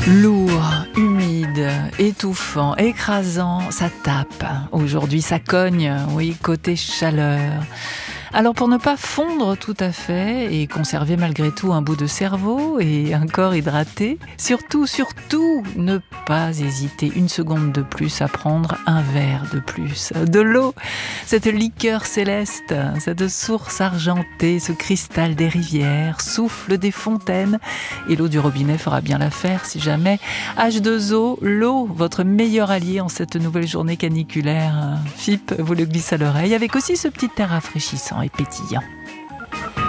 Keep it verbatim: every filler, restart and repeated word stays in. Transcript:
Lourd, humide, étouffant, écrasant, ça tape. Aujourd'hui, ça cogne, oui, côté chaleur. Alors pour ne pas fondre tout à fait et conserver malgré tout un bout de cerveau et un corps hydraté, surtout, surtout, ne pas hésiter une seconde de plus à prendre un verre de plus. De l'eau, cette liqueur céleste, cette source argentée, ce cristal des rivières, souffle des fontaines. Et l'eau du robinet fera bien l'affaire si jamais. H deux O, l'eau, votre meilleur allié en cette nouvelle journée caniculaire. F I P vous le glisse à l'oreille avec aussi ce petit air rafraîchissant et pétillant.